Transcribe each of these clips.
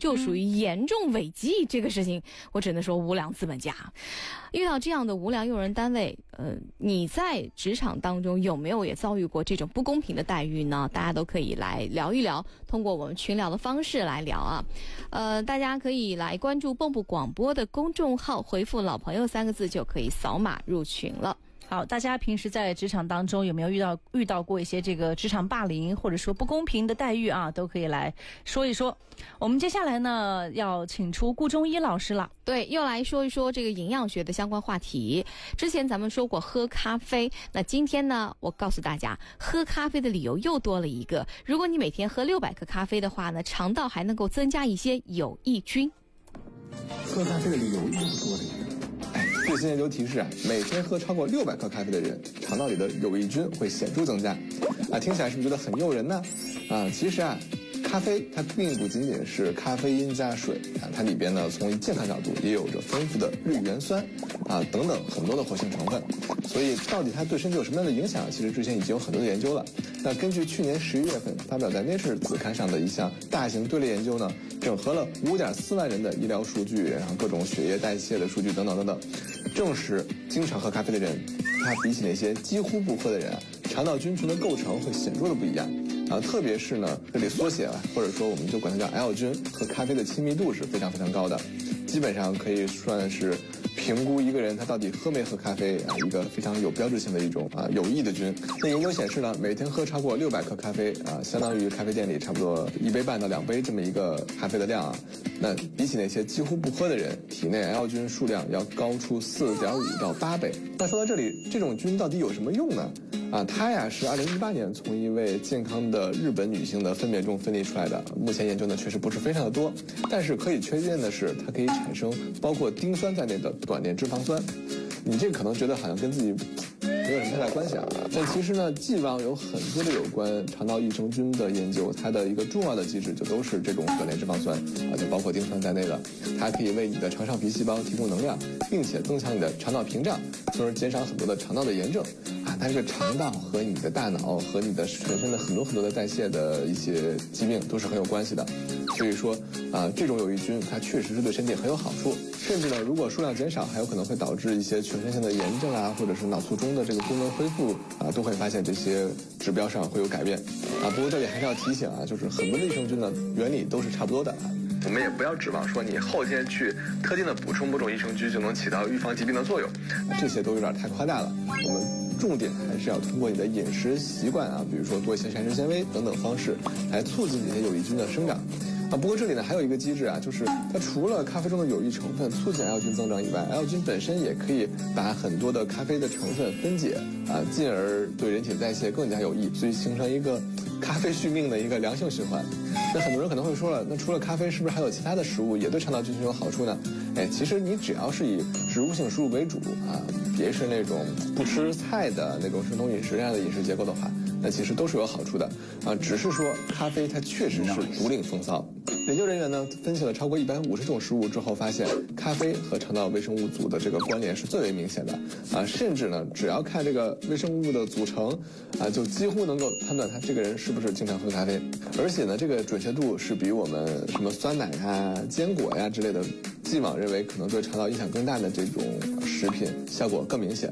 就属于严重违纪，这个事情我只能说无良资本家。遇到这样的无良用人单位，你在职场当中有没有也遭遇过这种不公平的待遇呢？大家都可以来聊一聊，通过我们群聊的方式来聊啊。大家可以来关注蚌埠广播的公众号，回复老朋友3个字就可以扫码入群了。 好，大家平时在职场当中有没有遇到过一些这个职场霸凌或者说不公平的待遇啊？都可以来说一说。我们接下来呢要请出顾中医老师了。 对，又来说一说这个营养学的相关话题。之前咱们说过喝咖啡，那今天呢我告诉大家，喝咖啡的理由又多了一个。如果你每天喝600克咖啡的话呢，肠道还能够增加一些有益菌。 喝咖啡的理由又多了一个。最新研究提示每天喝超过600克咖啡的人，肠道里的有益菌会显著增加。听起来是不是觉得很诱人呢？其实咖啡它并不仅仅是咖啡因加水它里边呢从健康角度也有着丰富的绿原酸等等很多的活性成分。所以到底它对身体有什么样的影响，其实之前已经有很多的研究了。那根据去年11月份发表在 Nature 子刊上的一项大型队列研究呢，整合了5.4万人的医疗数据，然后各种血液代谢的数据等等等等，证实经常喝咖啡的人，他比起那些几乎不喝的人肠道菌群的构成会显著的不一样。特别是呢，这里缩写或者说我们就管它叫 L 菌，和咖啡的亲密度是非常非常高的，基本上可以算是评估一个人他到底喝没喝咖啡一个非常有标志性的一种有益的菌。那研究显示呢，每天喝超过600克咖啡相当于咖啡店里差不多1杯半到2杯这么一个咖啡的量那比起那些几乎不喝的人，体内 L 菌数量要高出4.5到8倍。那说到这里，这种菌到底有什么用呢？它是2018年从一位健康的日本女性的粪便中分离出来的。目前研究呢确实不是非常的多，但是可以确认的是，它可以产生包括丁酸在内的短链脂肪酸。你这个可能觉得好像跟自己没有什么太大关系但其实呢，既往有很多的有关肠道益生菌的研究，它的一个重要的机制就都是这种短链脂肪酸就包括丁酸在内的。它可以为你的肠上皮细胞提供能量，并且增强你的肠道屏障，从而减少很多的肠道的炎症它这个肠道和你的大脑和你的全身的很多的代谢的一些疾病都是很有关系的。所以说这种有益菌它确实是对身体很有好处，甚至呢如果数量减少，还有可能会导致一些全身性的炎症或者是脑卒中的这个功能恢复都会发现这些指标上会有改变不过这里还是要提醒就是很多的益生菌呢原理都是差不多的我们也不要指望说你后天去特定的补充某种益生菌就能起到预防疾病的作用，这些都有点太夸大了。我们重点还是要通过你的饮食习惯比如说多一些膳食纤维等等方式来促进这些有益菌的生长不过这里呢还有一个机制就是它除了咖啡中的有益成分促进 L 菌增长以外，L 菌本身也可以把很多的咖啡的成分分解进而对人体的代谢更加有益，所以形成一个咖啡续命的一个良性循环。那很多人可能会说了，那除了咖啡是不是还有其他的食物也对肠道菌群有好处呢？其实你只要是以植物性食物为主别是那种不吃菜的那种生酮饮食这样的饮食结构的话，那其实都是有好处的只是说咖啡它确实是独领风骚。研究人员呢分析了超过150种食物之后，发现咖啡和肠道微生物组的这个关联是最为明显的甚至呢只要看这个微生物的组成就几乎能够判断他这个人是不是经常喝咖啡。而且呢这个准确度是比我们什么酸奶坚果之类的既往认为可能对肠道影响更大的这种食品效果更明显。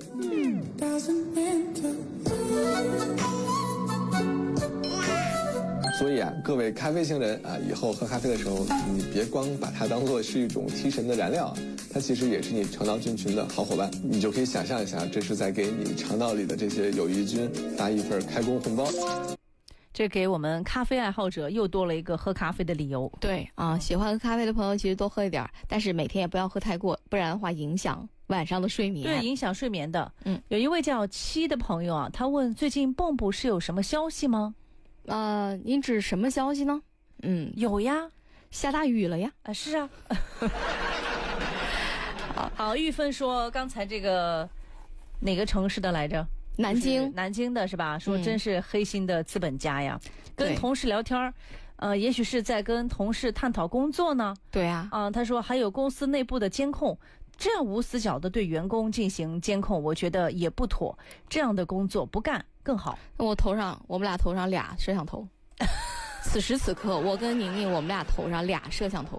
所以各位咖啡星人以后喝咖啡的时候，你别光把它当作是一种提神的燃料它其实也是你肠道菌群的好伙伴。你就可以想象一下，这是在给你肠道里的这些有益菌发一份开工红包。 这给我们咖啡爱好者又多了一个喝咖啡的理由。 对喜欢喝咖啡的朋友其实多喝一点，但是每天也不要喝太过，不然的话影响晚上的睡眠。 对，影响睡眠的。有一位叫七的朋友他问最近蚌埠是有什么消息吗？ 您指什么消息呢？ 有呀， 下大雨了呀。 是啊。好，玉芬说刚才这个哪个城市的来着？ 南京， 南京的是吧？说真是黑心的资本家呀。跟同事聊天也许是在跟同事探讨工作呢。 对他说还有公司内部的监控，这样无死角的对员工进行监控，我觉得也不妥。这样的工作不干更好。 我们俩头上俩摄像头。此时此刻，我跟宁宁，我们俩头上俩摄像头。